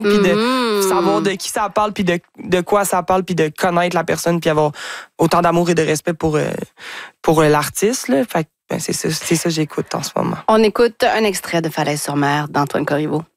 puis de savoir de qui ça parle, puis de quoi ça parle, puis de connaître la personne, puis avoir autant d'amour et de respect pour l'artiste. Là. Fait que, c'est ça que j'écoute en ce moment. On écoute un extrait de Falaise sur mer d'Antoine Corriveau.